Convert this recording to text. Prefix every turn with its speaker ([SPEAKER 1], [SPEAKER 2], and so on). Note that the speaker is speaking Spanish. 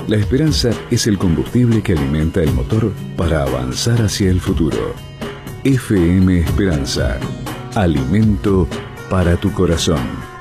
[SPEAKER 1] La esperanza es el combustible que alimenta el motor para avanzar hacia el futuro. FM Esperanza. Alimento para tu corazón.